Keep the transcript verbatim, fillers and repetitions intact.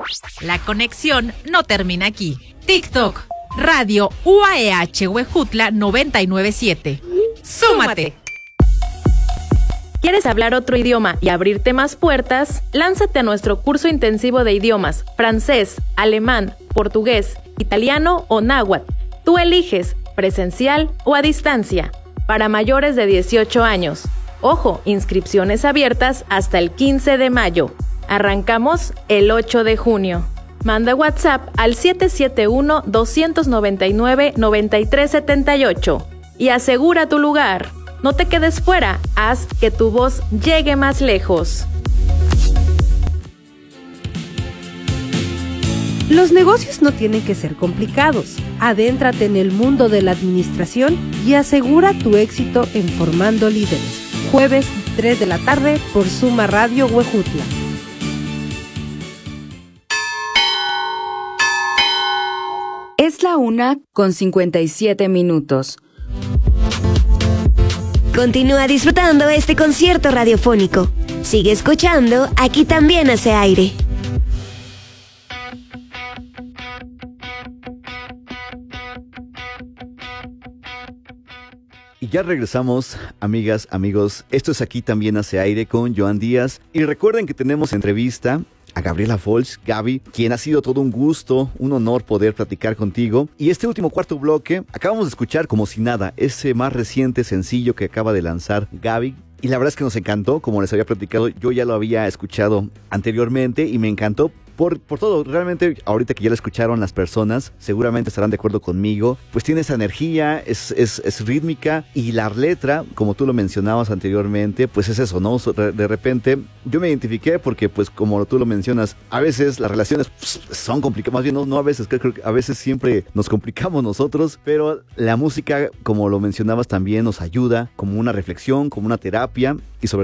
La conexión no termina aquí. TikTok, Radio U A E H Huejutla noventa y nueve punto siete. ¡Súmate! ¿Quieres hablar otro idioma y abrirte más puertas? Lánzate a nuestro curso intensivo de idiomas, francés, alemán, portugués, italiano o náhuatl. Tú eliges, presencial o a distancia, para mayores de dieciocho años. Ojo, inscripciones abiertas hasta el quince de mayo. Arrancamos el ocho de junio. Manda WhatsApp al siete siete uno, dos nueve nueve, nueve tres siete ocho y asegura tu lugar. No te quedes fuera, haz que tu voz llegue más lejos. Los negocios no tienen que ser complicados. Adéntrate en el mundo de la administración y asegura tu éxito en Formando Líderes. Jueves, tres de la tarde, por Suma Radio Huejutla. Es la una con cincuenta y siete minutos. Continúa disfrutando este concierto radiofónico. Sigue escuchando, aquí también hace aire. Y ya regresamos, amigas, amigos. Esto es Aquí También Hace Aire con Joan Díaz. Y recuerden que tenemos entrevista a Gabriela Folch, Gaby, quien ha sido todo un gusto, un honor poder platicar contigo. Y este último cuarto bloque, acabamos de escuchar Como Si Nada, ese más reciente sencillo que acaba de lanzar Gaby. Y la verdad es que nos encantó, como les había platicado, yo ya lo había escuchado anteriormente y me encantó. Por, por todo, realmente ahorita que ya la escucharon las personas, seguramente estarán de acuerdo conmigo, pues tiene esa energía, es, es, es rítmica y la letra, como tú lo mencionabas anteriormente, pues es eso, ¿no? De, de repente yo me identifiqué porque pues como tú lo mencionas, a veces las relaciones pues, son complicadas, más bien no, no a veces, creo que a veces siempre nos complicamos nosotros, pero la música, como lo mencionabas también, nos ayuda como una reflexión, como una terapia y sobre